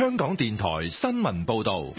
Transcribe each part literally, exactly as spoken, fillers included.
香港電台新聞報道。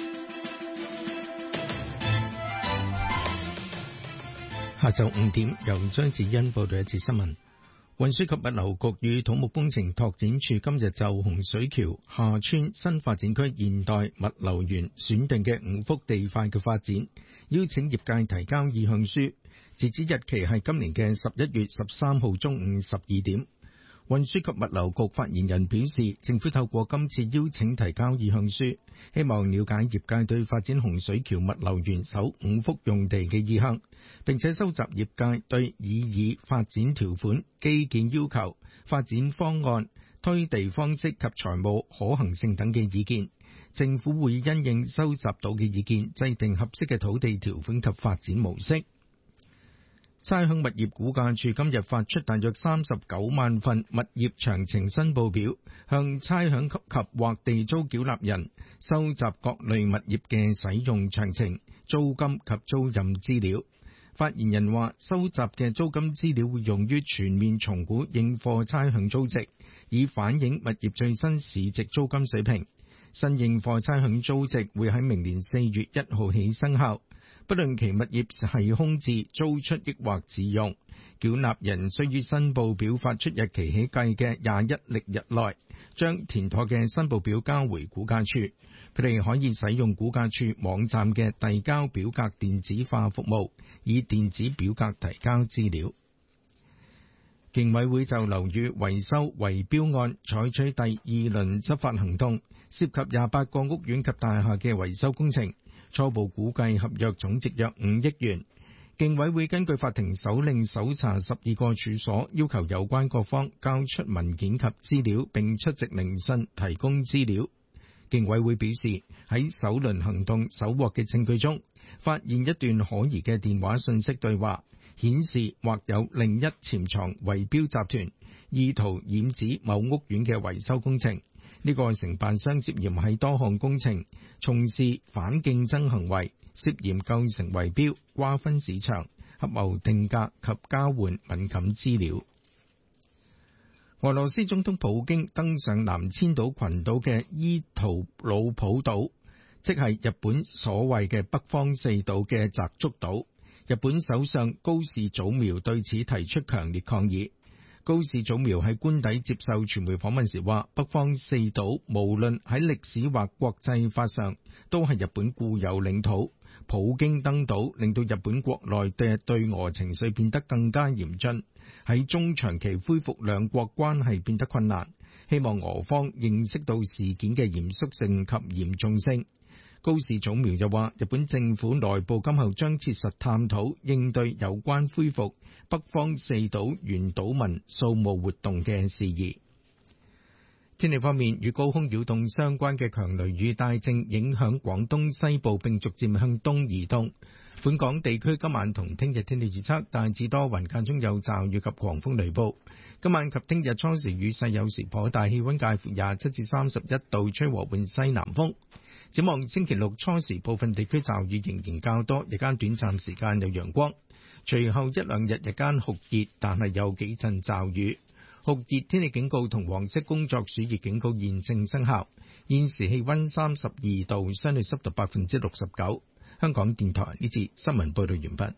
下晝五點，由張子欣報道一節新聞。運輸及物流局與土木工程拓展署今日就洪水橋廈村新發展區現代物流園選定嘅五幅地塊嘅發展，邀請業界提交意向書，截止日期係今年嘅十一月十三號中午十二點。運輸及物流局發言人表示，政府透過今次邀請提交意向書，希望了解業界對發展洪水橋物流園首五幅用地嘅意向，並且收集業界對擬議發展條款、基建要求、發展方案、推地方式及財務可行性等嘅意見。政府會因應收集到嘅意見，制定合適嘅土地條款及發展模式。差餉物業估價署今日發出大約三十九萬份物業詳情申報表，向差餉及或地租繳納人收集各類物業嘅使用詳情、租金及租賃資料。發言人話，收集嘅租金資料會用於全面重估應課差餉租值，以反映物業最新市值租金水平。新應課差餉租值會喺明年四月一號起生效。不論其物業係空置、租出抑或自用，繳納人需於申報表發出日期起計嘅廿一曆日內，將填妥嘅申報表交回估價處。佢哋可以使用估價處網站嘅遞交表格電子化服務，以電子表格提交資料。競委會就樓宇維修圍標案採取第二輪執法行動，涉及廿八個屋苑及大廈嘅維修工程。初步估計合約總值約五億元。競委會根據法庭手令搜查十二個處所，要求有關各方交出文件及資料，並出席聆訊提供資料。競委會表示，喺首輪行動搜獲嘅證據中，發現一段可疑嘅電話訊息對話，顯示或有另一潛藏圍標集團，意圖染指某屋苑嘅維修工程。呢個承辦商涉嫌喺多項工程從事反競爭行為，涉嫌構成圍標、瓜分市場、合謀定價及交換敏感資料。俄羅斯總統普京登上南千島群島嘅伊圖魯普島，即係日本所謂嘅北方四島嘅澤竹島。日本首相高市早苗對此提出強烈抗議。高市早苗喺官邸接受傳媒訪問時話，北方四島無論喺歷史或國際法上都係日本固有領土。普京登島令到日本國內嘅對俄情緒變得更加嚴峻，喺中長期恢復兩國關係變得困難。希望俄方認識到事件嘅嚴肅性及嚴重性。高市早苗又話，日本政府內部今後將切實探討應對有關恢復北方四島原島民掃墓活動嘅事宜。天氣方面，與高空擾動相關嘅強雷雨帶正影響廣東西部，並逐漸向東移動。本港地區今晚同聽日天氣預測大致多雲，間中有驟雨及狂風雷暴。今晚及聽日初時雨勢有時頗大，氣溫介乎廿七至三十一度，吹和緩西南風。展望星期六初時，部分地區驟雨仍然較多，日間短暫時間有陽光。隨後一兩日日間酷熱，但係有幾陣驟雨。酷熱天氣警告同黃色工作暑熱警告現正生效。現時氣溫三十二度，相對濕度百分之六十九。香港電台呢節新聞報道完畢。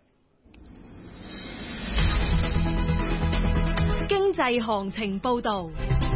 經濟行情報道。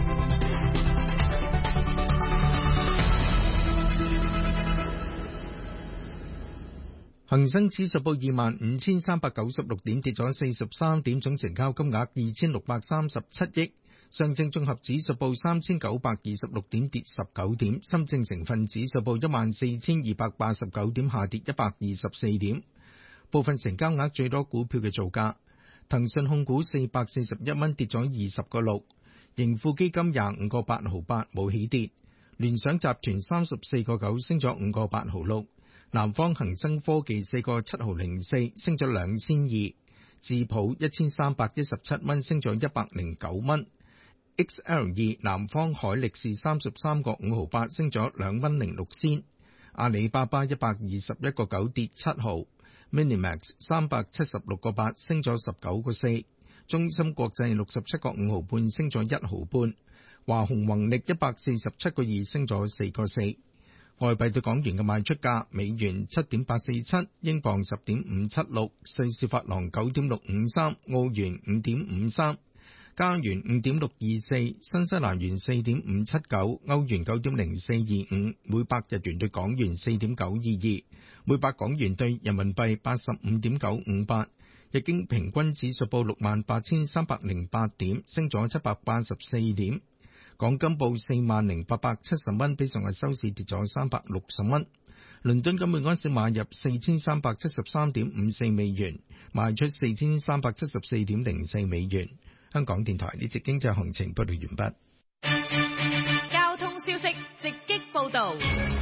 恒生指數報二萬五千三百九十六點，跌咗四十三點，總成交金額二千六百三十七億。上證綜合指數報三千九百二十六點，跌十九點。深證成分指數報一萬四千二百八十九點，下跌一百二十四點。部分成交額最多股票嘅造價：騰訊控股四百四十一蚊，跌咗二十個六；盈富基金廿五個八毫八，冇起跌；聯想集團三十四個九，升咗五個八毫六。南方恒生科技四個七毫零四，升咗兩仙二；智普一千三百一十七蚊，升咗一百零九蚊。X L 二南方海力士三十三個五毫八，升咗兩蚊零六仙。阿里巴巴一百二十一個九，跌七毫。Minimax 三百七十六個八，升咗十九個四。中芯國際六十七個五毫半，升咗一毫半。 華虹宏力一百四十七個二升咗四個四。外幣對港元嘅賣出價：美元七點八四七，英鎊十點五七六，瑞士法郎九點六五三，澳元五點五三，加元五點六二四，新西蘭元四點五七九，歐元九點零四二五，每百日元對港元四點九二二，每百港元對人民幣八十五點九五八。日經平均指數報六萬八千三百零八點，升咗七百八十四點。港金報四萬零八百七十蚊，比上日收市跌咗三百六十蚊。倫敦金每安士買入四千三百七十三點五四美元，賣出四千三百七十四點零四美元。香港電台呢節經濟行情報道完畢。交通消息直擊報道。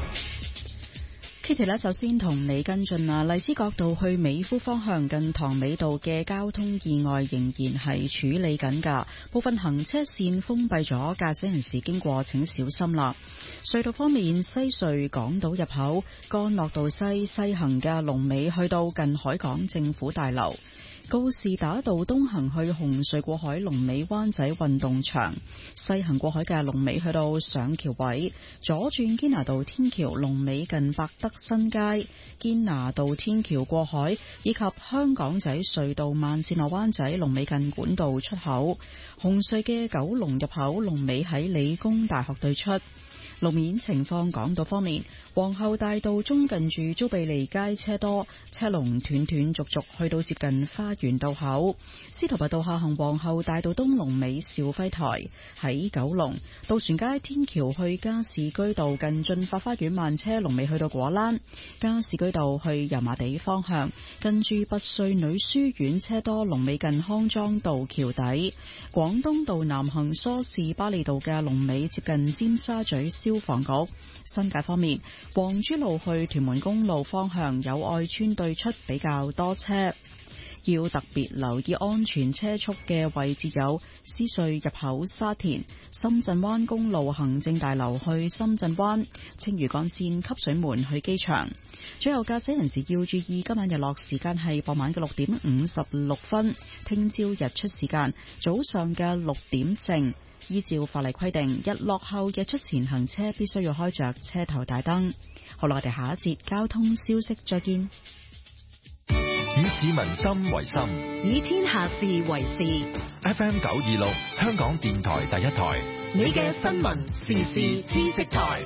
Kitty 呢，首先同你跟進啊，荔枝角道去美孚方向近塘尾道嘅交通意外仍然係處理緊㗎，部分行車線封閉咗，駕駛人士經過請小心啦。隧道方面，西隧港島入口干諾道西西行嘅龍尾去到近海港政府大樓。告士打道東行去紅隧過海龍尾灣仔運動場，西行過海嘅龍尾去到上橋位，左轉堅拿道天橋龍尾近百德新街，堅拿道天橋過海以及香港仔隧道慢線落灣仔龍尾近管道出口，紅隧嘅九龍入口龍尾喺理工大學對出。路面情況，港島方面，皇后大道中近住租庇利街車多，車龍斷斷續續去到接近花園道口。司徒拔道下行皇后大道東龍尾兆輝台。喺九龍渡船街天橋去加士居道近駿發花園慢車龍尾去到果欄。加士居道去油麻地方向近住拔萃女書院車多，龍尾近康莊道橋底。廣東道南行梳士巴利道嘅龍尾接近尖沙咀消防局。新界方面，黃珠路去屯門公路方向友愛邨對出比較多車，要特別留意安全車速嘅位置有獅隧入口沙田、深圳灣公路行政大樓去深圳灣、青嶼幹線汲水門去機場。最後駕駛人士要注意，今晚日落時間係傍晚嘅六點五十六分，聽朝日出時間早上嘅六點正。依照法例規定，日落後日出前行車必須要開着車頭大燈。好啦，我哋下一節交通消息再見。 以市民心為心， 以天下事為事。 F M 九二六，香港電台第一台， 你嘅新聞時事知識台。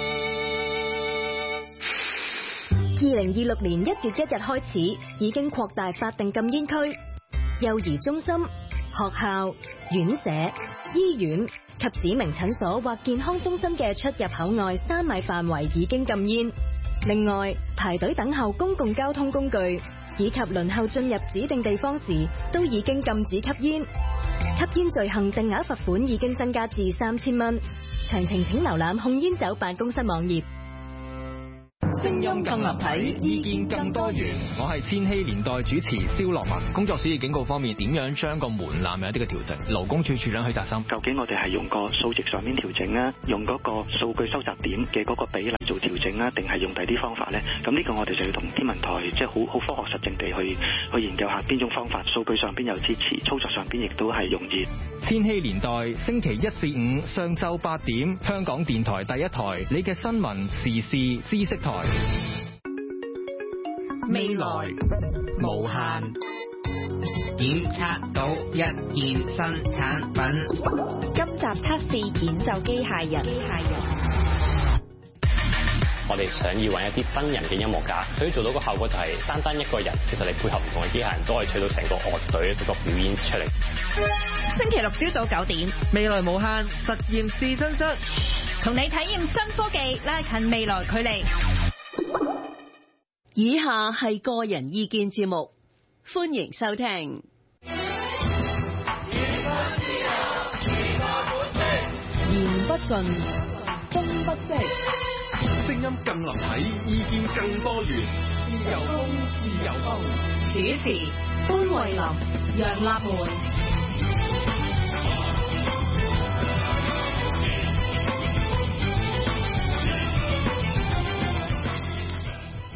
二零二六年一月一日開始，已經擴大法定禁煙區，幼兒中心、學校、院舍、醫院及指明診所或健康中心嘅出入口外三米範圍已經禁煙。另外，排隊等候公共交通工具以及輪候進入指定地方時，都已經禁止吸煙。吸煙罪行定額罰款已經增加至三千蚊。詳情請瀏覽控煙酒辦公室網頁。 聲音更立體，意見更多元。我係千禧年代主持蕭樂文。工作暑熱警告方面，點樣將個門檻有一啲嘅調整？勞工處處長許達森， 究竟我哋係用個數值上面調整啊，用嗰個數據收集點嘅嗰個比例做調整啊，定係用第啲方法咧？咁呢個我哋就要同天文台即係好好科學實證地去去研究下邊種方法，數據上邊有支持，操作上邊亦都係容易。 千禧年代星期一至五上晝八點，香港電台第一台，你嘅新聞時事知識台。 未來無限， 檢測到一件新產品。 今集測試演奏機械人。機械人， 我哋想要揾一啲真人嘅音樂家，所以做到個效果就係單單一個人，其實你配合唔同嘅機械人都可以取到成個樂隊一個表演出嚟。 星期六朝早九點， 未來無限實驗試身室， 同你體驗新科技，拉近未來距離。 以下係個人意見節目，歡迎收聽。 言不盡，風不息， 聲音更立體，意見更多元，自由風，自由風。 主持潘慧琳、楊立門。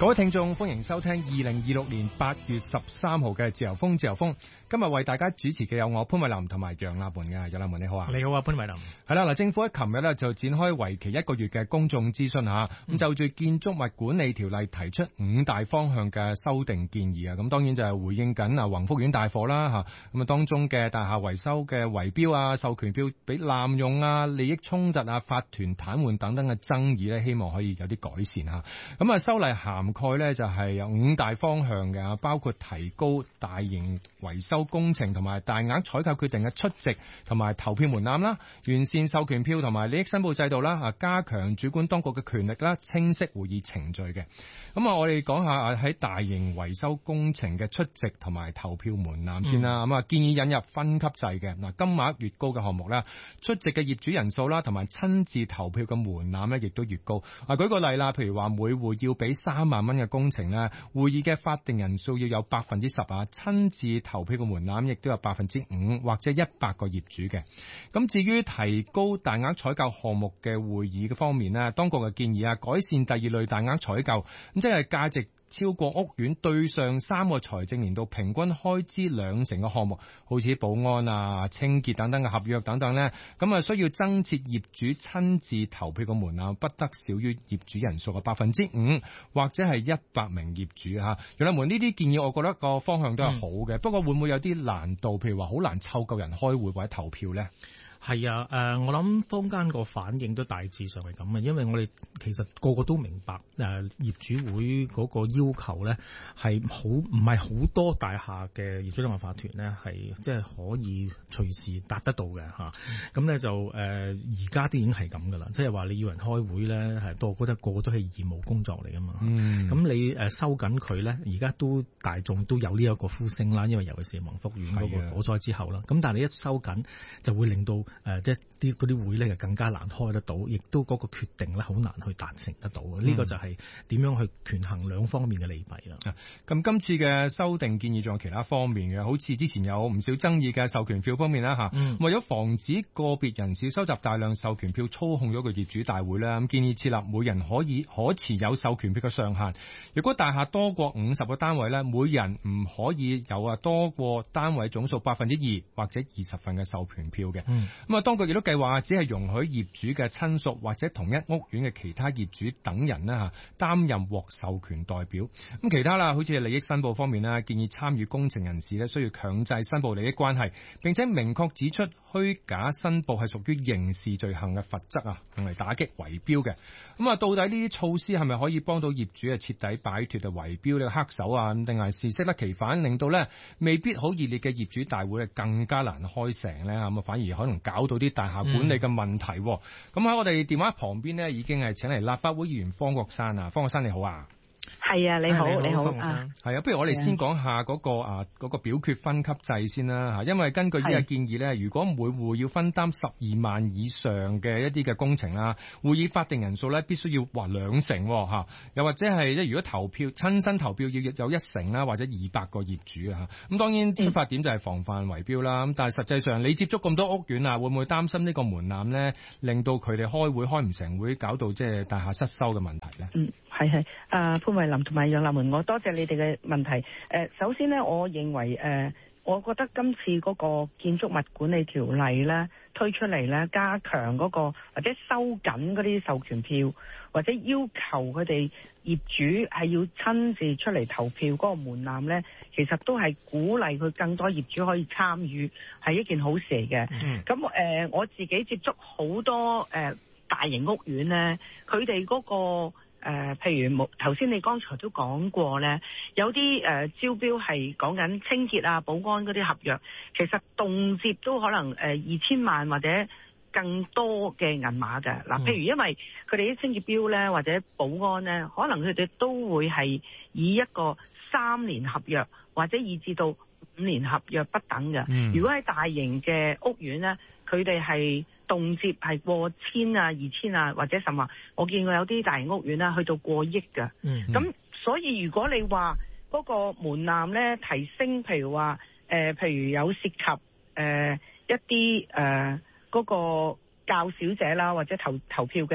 各位聽眾，歡迎收聽二零二六年八月十三號嘅自由風自由風。今日為大家主持嘅有我潘偉林同埋楊立門嘅。楊立門你好啊。 你好啊，潘偉林。 係啦，嗱，政府喺琴日咧就展開為期一個月嘅公眾諮詢吓，咁、嗯、就住建築物管理條例提出五大方向嘅修訂建議啊。咁當然就係回應緊啊宏福苑大火啦吓，咁啊當中嘅大廈維修嘅圍標啊、授權標俾濫用啊、利益衝突啊、法團癱瘓等等嘅爭議咧，希望可以有啲改善吓。咁啊，修例涵蓋咧就係有五大方向嘅，包括提高大型維修工程同埋大額採購決定嘅出席同埋投票門檻啦，完善授權票同埋利益申報制度啦，啊加強主管當局嘅權力啦，清晰會議程序嘅。咁啊，我哋講下喺大型維修工程嘅出席同埋投票門檻先啦。咁啊、嗯，建議引入分級制嘅，嗱金額越高嘅項目啦，出席嘅業主人數啦，同埋親自投票嘅門檻咧，亦都越高。啊，舉個例啦，譬如話每戶要俾三萬蚊嘅工程咧，會議嘅法定人數要有百分之十啊，親自投票嘅門檻亦都有百分之五或者一百個業主嘅。咁至於提高大額採購項目嘅會議嘅方面咧，當局嘅建議啊，改善第二類大額採購，咁即係價值超過屋苑對上三個財政年度平均開支兩成嘅項目，好似保安啊、清潔等等嘅合約等等呢，咁啊需要增設業主親自投票嘅門檻，不得少於業主人數嘅百分之五，或者係一百名業主嚇。楊立門呢啲建議，我覺得個方向都係好嘅，嗯、不過會唔會有啲難度？譬如話好難湊夠人開會或者投票呢？ 係啊，誒、呃，我諗坊間個反應都大致上係咁嘅，因為我哋其實個個都明白，誒、呃，業主會嗰個要求咧係好唔係好多大廈嘅業主立案法團咧係即係可以隨時達得到嘅嚇。咁、啊、咧就誒而家都已經係咁噶啦，即係話你要人開會咧係多覺得個個都係義務工作嚟噶嘛。咁、嗯、你誒收緊佢咧，而家都大眾都有呢一個呼聲啦，因為尤其是宏福苑嗰個火災之後啦。咁但係你一收緊就會令到誒，即係啲嗰啲會咧就更加難開得到，亦都嗰個決定咧好難去達成得到。呢、嗯、個就係點樣去權衡兩方面嘅利弊啦。咁、 嗯、今次嘅修訂建議仲有其他方面嘅，好似之前有唔少爭議嘅授權票方面啦嚇。嗯、為咗防止個別人士收集大量授權票操控咗個業主大會咧，咁建議設立每人可以可持有授權票嘅上限。如果大廈多過五十個單位咧，每人唔可以有啊多過單位總數百分之二或者二十份嘅授權票嘅。咁啊、嗯，當局亦都計劃只係容許業主嘅親屬或者同一屋苑嘅其他業主等人咧嚇擔任獲授權代表。咁其他啦，好似利益申報方面咧，建議參與工程人士咧需要強制申報利益關係，並且明確指出虛假申報係屬於刑事罪行嘅罰則啊，用嚟打擊圍標嘅。咁啊，到底呢啲措施係咪可以幫到業主啊徹底擺脫啊圍標呢個黑手啊？定係是適得其反，令到咧未必好熱烈嘅業主大會咧更加難開成咧？咁啊，反而可能搞到啲大廈管理嘅問題。咁喺、嗯、我哋電話旁邊呢，已經係請嚟立法會議員方國珊啊，方國珊你好啊。 係啊，你好，你好啊。 係啊，不如我哋先講下嗰、那個啊嗰、那個表決分級制先啦嚇，因為根據呢個建議咧，如果每戶要分擔十二萬以上嘅一啲嘅工程啦，會議法定人數咧必須要話兩成嚇，又或者係即如果投票親身投票要有一成啦，或者二百個業主啊嚇。咁當然出發點就係防範圍標啦。咁、嗯、但係實際上你接觸咁多屋苑啊，會唔會擔心呢個門檻咧，令到佢哋開會開唔成會，搞到即係大廈失修嘅問題咧？ 嗯，係係。啊，潘偉林同埋楊立門，我多謝你哋嘅問題。誒，首先呢，我認為誒，我覺得今次嗰個建築物管理條例咧推出嚟咧，加強嗰個或者收緊嗰啲授權票，或者要求佢哋業主係要親自出嚟投票嗰個門檻咧，其實都係鼓勵佢更多業主可以參與，係一件好事嚟嘅。咁誒、嗯呃，我自己接觸好多誒、呃、大型屋苑咧，佢哋嗰個。誒、呃，譬如冇頭先你剛才都講過咧，有啲誒、呃、招標係講緊清潔啊、保安嗰啲合約，其實動輒都可能誒二千萬或者更多嘅銀碼嘅。嗱、呃，譬如因為佢哋啲清潔標咧或者保安咧，可能佢哋都會係以一個三年合約或者以至到五年合約不等嘅。嗯、如果喺大型嘅屋苑咧，佢哋係動輒係過千啊、二千啊，或者甚至我見過有啲大型屋苑啦，去到過億㗎。咁、嗯、所以如果你話嗰個門檻咧提升，譬如話誒、呃，譬如有涉及誒、呃、一啲誒嗰個較少者啦，或者投投票嘅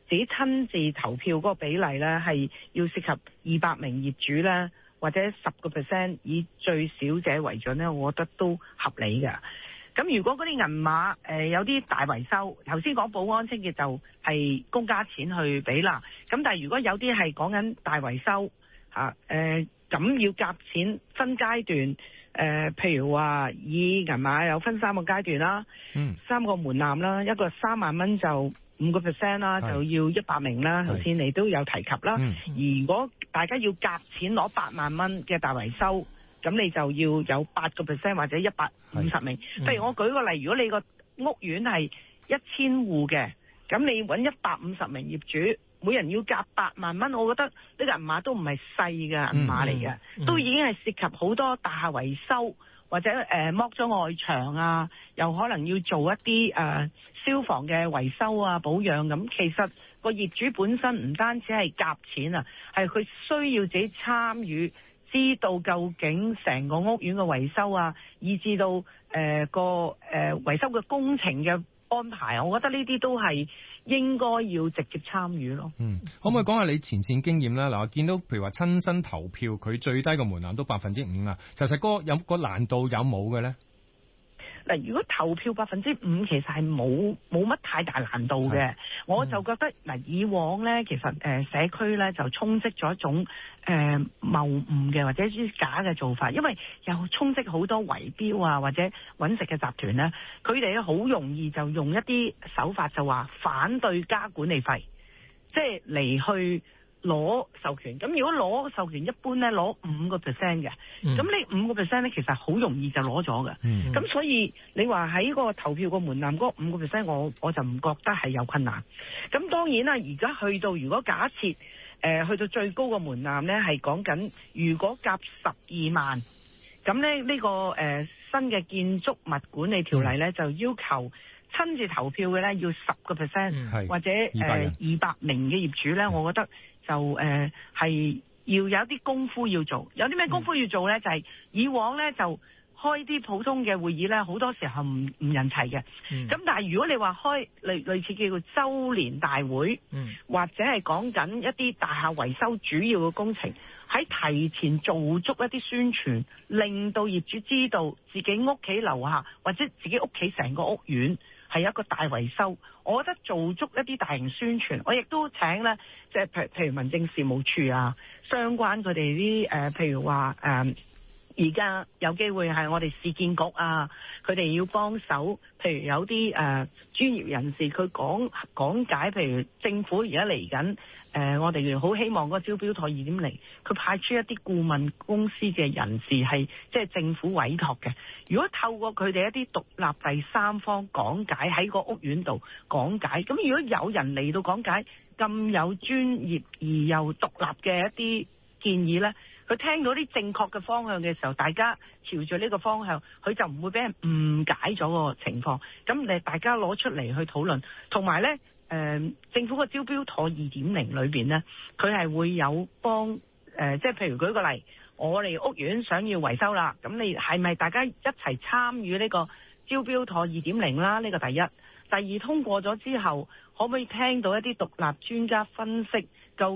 自己親自投票嗰個比例咧，係要涉及二百名業主咧，或者十個 percent 以最少者為準咧，我覺得都合理嘅。咁如果嗰啲銀碼誒、呃、有啲大維修，頭先講保安清潔就係公家錢去俾啦。咁但係如果有啲係講緊大維修嚇誒，咁、呃、要夾錢分階段誒、呃，譬如話以銀碼有分三個階段啦，嗯，三個門檻啦，一個三萬蚊就五個 percent 啦，就要一百名啦。頭先你都有提及啦。嗯、而如果大家要夾錢攞八萬蚊嘅大維修，咁你就要有八個 percent 或者一百五十名。譬、嗯、如我舉個例，如果你個屋苑係一千戶嘅，咁你揾一百五十名業主，每人要夾八萬蚊，我覺得呢個銀碼都唔係細嘅銀碼嚟嘅，嗯嗯、都已經係涉及好多大廈維修或者誒剝咗外牆啊，又可能要做一啲誒、呃、消防嘅維修啊保養咁。其實個業主本身唔單止係夾錢啊，係佢需要自己參與。知道究竟成個屋苑嘅維修啊，以至到誒、呃、個誒、呃、維修嘅工程嘅安排，我覺得呢啲都係應該要直接參與咯。嗯， 可唔可以講下你前線經驗咧？嗱，我見到譬如話親身投票，佢最低個門檻都百分之五啊，其實嗰個有個難度有冇嘅咧？ 嗱，如果投票百分之五，其實係冇冇乜太大難度嘅。我就覺得嗱，以往咧，其實誒社區咧就充斥咗一種誒謬誤嘅或者啲假嘅做法，因為又充斥好多圍標啊或者揾食嘅集團咧，佢哋咧好容易就用一啲手法就話反對加管理費，即係嚟去攞授權。咁如果攞授權一般咧攞五個 percent 嘅，咁、嗯、你五個 percent 咧其實好容易就攞咗嘅。咁、嗯、所以你話喺個投票個門檻嗰五個 percent，我我就唔覺得係有困難。咁當然啦，而家去到如果假設誒、呃、去到最高個門檻咧係講緊，如果夾十二萬，咁咧呢、這個誒、呃、新嘅建築物管理條例咧、嗯、就要求親自投票嘅咧要十個 percent 或者誒二百名嘅業主咧，我覺得。就誒係、呃、要有一啲功夫要做，有啲咩功夫要做咧？嗯、就係以往咧就開啲普通嘅會議咧，好多時候唔唔人齊嘅。咁、嗯、但係如果你話開類類似叫做周年大會，嗯、或者係講緊一啲大廈維修主要嘅工程，喺提前做足一啲宣傳，令到業主知道自己屋企樓下或者自己屋企成個屋苑係一個大維修，我覺得做足一啲大型宣傳，我亦都請咧，即係譬譬如民政事務處啊，相關佢哋啲誒，譬如話誒，而家有機會係我哋市建局啊，佢哋要幫手，譬如有啲誒專業人士佢講講解，譬如政府而家嚟緊。誒、呃，我哋好希望嗰個招標妥二點零，佢派出一啲顧問公司嘅人士係即係政府委託嘅。如果透過佢哋一啲獨立第三方講解喺個屋苑度講解，咁如果有人嚟到講解咁有專業而又獨立嘅一啲建議呢，佢聽到啲正確嘅方向嘅時候，大家朝住呢個方向，佢就唔會俾人誤解咗個情況。咁你大家攞出嚟去討論，同埋呢。誒、呃，政府個招標妥二點零裏邊呢，佢係會有幫誒、呃，即係譬如舉個例，我哋屋苑想要維修啦，咁你係咪大家一齊參與呢個招標妥二點零啦？呢個第一，第二通過咗之後，可唔可以聽到一啲獨立專家分析？